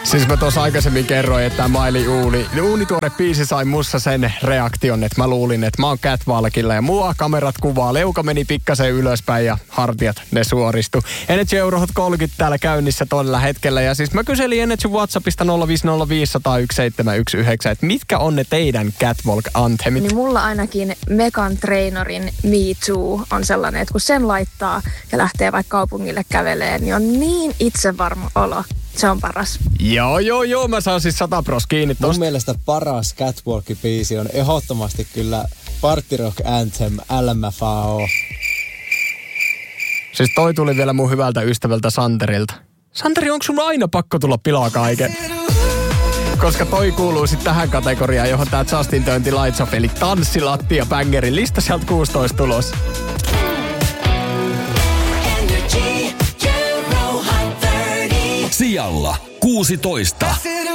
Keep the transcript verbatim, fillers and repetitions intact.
Siis mä tuossa aikaisemmin kerroin, että Maili Uuni, uunituore biisi sai mussa sen reaktion, että mä luulin, että mä oon catwalkilla ja mua kamerat kuvaa. Leuka meni pikkasen ylöspäin ja hartiat ne suoristu. Energy Eurohot kolmekymmentä täällä käynnissä todella hetkellä ja siis mä kyselin Energy WhatsAppista nolla viisi nolla viisi yksi nolla yksi seitsemän yksi yhdeksän, että mitkä on ne teidän catwalk-anthemit? Niin mulla ainakin Meghan Traiноrin Me Too on sellainen, että kun sen laittaa ja lähtee vaikka kaupungille käveleen, niin on niin itsevarma olo. Se on paras. Joo, joo, joo. Mä saan siis sata pros kiinni tosta. Mun mielestä paras catwalk-biisi on ehdottomasti kyllä Party Rock Anthem L M F A O. Siis toi tuli vielä mun hyvältä ystävältä Santerilta. Santeri, onko sun aina pakko tulla pilaa kaiken? Koska toi kuuluu sit tähän kategoriaan, johon tää Justin Tönti Lights Off, eli tanssilattia bängerin lista sieltä kuusitoista tulos. Sijalla kuusitoista.